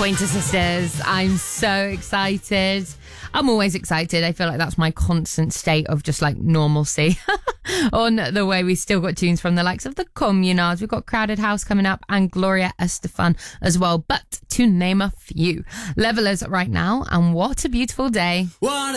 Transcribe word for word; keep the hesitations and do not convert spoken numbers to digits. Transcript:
Pointer Sisters. I'm so excited. I'm always excited. I feel like that's my constant state of just like normalcy on the way. We still got tunes from the likes of the Communards. We've got Crowded House coming up and Gloria Estefan as well. But to name a few, Levelers right now, and What a Beautiful Day. What a